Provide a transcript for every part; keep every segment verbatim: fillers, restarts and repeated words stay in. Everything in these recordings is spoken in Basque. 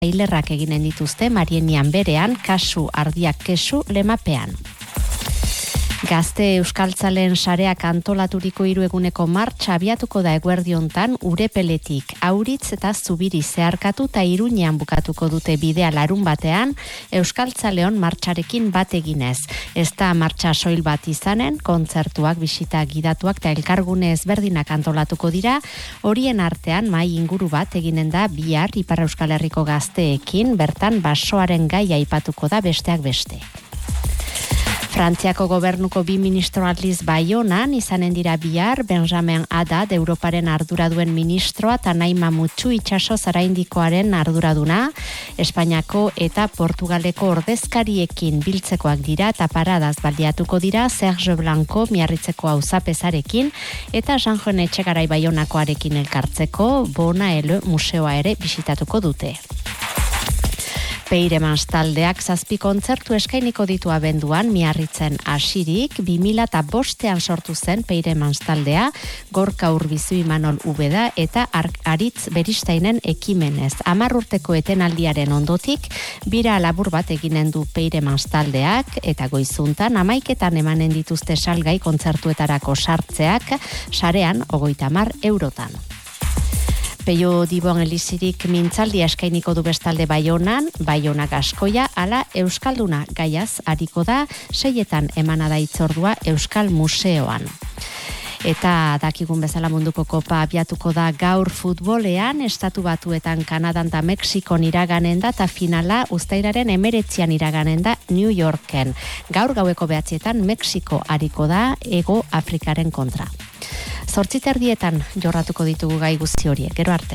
Hilerrak eginen dituzte Marienian berean, kasu ardiak kesu lemapean. Gazte euskaltzaleen sareak antolaturiko hiru eguneko martxa abiatuko da eguerdi hontan Urepeletik, Auritz eta Zubiri zeharkatu eta Iruñean bukatuko dute bidea larun batean euskaltzaleon martxarekin bat eginez. Ez da martxa soil bat izanen, kontzertuak, bisita gidatuak eta elkargune ezberdinak antolatuko dira, horien artean mai inguru bat eginen da bihar Ipar Euskal Herriko gazteekin, bertan basoaren gaia aipatuko da besteak beste. Frantziako gobernuko bi ministro aldiz Baionan izanen dira bihar Benjamin Haddad Europaren arduraduen ministroa eta Naima Mutxu itsaso zaraindikoaren arduraduna, Espainiako eta Portugaleko ordezkariekin biltzekoak dira eta paradaz baliatuko dira Serge Blanco Miarritzeko auzapezarekin eta Jean Etxegarai Baionakoarekin elkartzeko Bona Ele museoa ere bisitatuko dute. Peiremans taldeak zazpi kontzertu eskainiko ditu abenduan Miarritzen hasirik, bi mila bostean sortu zen Peiremans taldea, Gorka Urbizu Imanol Ubeda eta Aritz Beristainen ekimenez. Hamar urteko etenaldiaren ondotik, bira labur bat eginen du Peiremans taldeak eta goizuntan hamaiketan emanen dituzte salgai kontzertuetarako sartzeak, sarean hogeita hamar eurotan. Peio Dibon Elizirik mintzaldia eskainiko du bestalde Baionan, Baiona Gaskoia, ala Euskalduna gaiaz ariko da, seietan emana da itzordua Euskal Museoan. Eta dakigun bezala munduko kopa abiatuko da gaur futbolean, Estatu Batuetan, Kanadan eta Mexikon iraganen da, eta finala uztairaren emeretzian iraganen da New Yorken. Gaur gaueko behatzietan Mexiko ariko da Hego Afrikaren kontra. Zortziterdietan jorratuko ditugu gai guzti horiek, gero arte.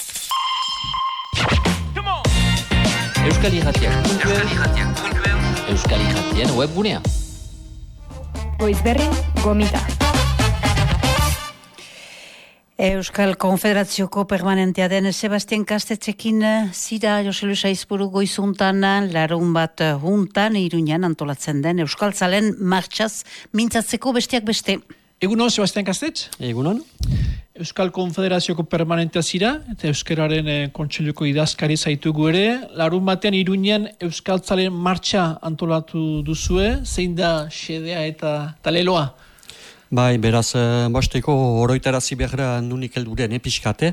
Euskal Irratiak Euskal Irratien webgunea. Goizberrin gomita. Euskal Konfederazioko permanentea den Sebastian Kastetxekin zira Jose Luis Aizpuru goizuntan larun bat juntan Iruñan antolatzen den Euskaltzalen martxaz mintzatzeko besteak beste. Egunon, Sebastian Kastetx? Egunon. Euskal Konfederazioko permanentea zira, eta Euskararen eh, kontseiluko idazkari zaitugu ere. Larun batean Iruñan Euskaltzalen martxa antolatu duzue, zein da xedea eta taleloa? Bai, beraz, bosteko oroitarazi behar nunik helduren episkate.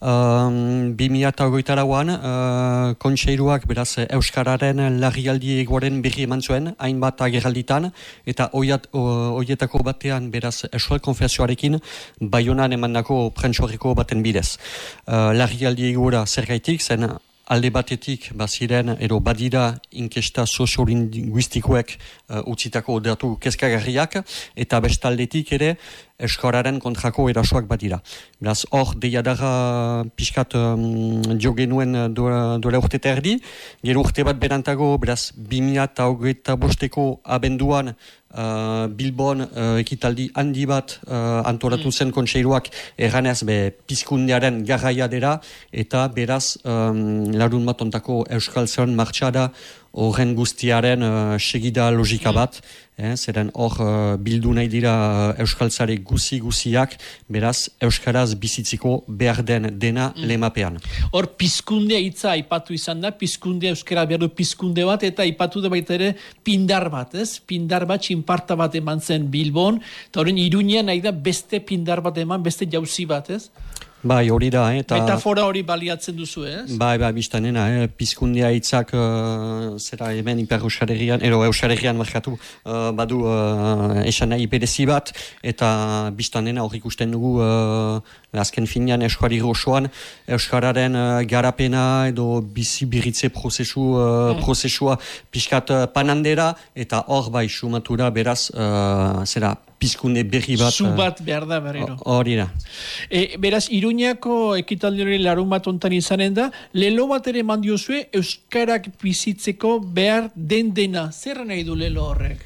Um, bi mila eta hogeita lauan, uh, kontseiluak beraz Euskararen larrialdi egoaren berri eman zuen, hainbat agerralditan, eta hoietako batean beraz Euskal Konfederazioarekin Baionan emandako prentsoarriko baten bidez. Uh, larrialdi egora zergaitik, zen alde batetik baziren edo badira inkesta soziolinguistikoek uh, utzitako datu kezkagarriak, eta bestaldetik ere Euskararen kontrako erasoak badira. Beraz, hor deiadarra pixkat um, jo genuen duela urte eta erdi, gero urte bat berantago, beraz, bi mila eta hogeita bosteko abenduan Uh, Bilbon uh, ekitaldi handi bat uh, antolatu zen kontseiluak erranez be pizkundearen garraia dela, eta beraz um, larun bat ontako Euskaltzaren martxada horren guztiaren uh, segida logika bat, eh, zeren hor uh, bildu nahi dira uh, Euskaltzare guzi-guziak, beraz Euskaraz bizitziko behar den dena mm. lemapean. Hor pizkundea hitza aipatu izan da, pizkundea Euskara behar du pizkunde bat, eta aipatu da baita ere pindar bat, ez? Pindar bat, txinparta bat eman zen Bilbon, eta horren Iruñean nahi da beste pindar bat eman, beste jauzi bat, ez? Bai, hori da, eta... Metafora hori baliatzen duzu, ez? Bai, bai, biztanena, eh? Pizkundea hitzak uh, zera hemen Ipar Euskal Herrian, ero Euskal Herrian markatu, uh, badu uh, esan nahi berezi bat, eta biztanena hor ikusten dugu uh, azken finean Euskari osoan, Euskararen uh, garapena edo bizi birritze prozesu, uh, mm. prozesua pixkat uh, panandera, eta hor bai sumatura beraz, uh, zera, pizkunde berri bat. Zu bat behar da berriro. Hori da. E, beraz, Iruñako ekitaldi hori larun bat ontan izanen da, lelo bat ere mandiozue Euskarak bizitzeko behar den dena. Zer nahi du lelo horrek?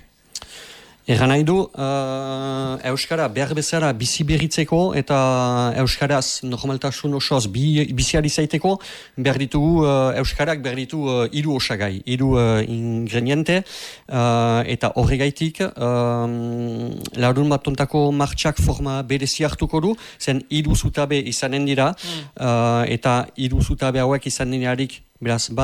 Erran nahi du, uh, Euskara behar bezala bizi berritzeko eta Euskaraz normaltasun osoz bi, biziari zaiteko behar ditugu uh, Euskarak behar ditu uh, iru osagai, iru uh, ingrediente uh, eta horregaitik um, larun bat ontako martxak forma berezi hartuko du, zen iru zutabe izanen dira mm. uh, eta iru zutabe hauek izanen dirarik beraz,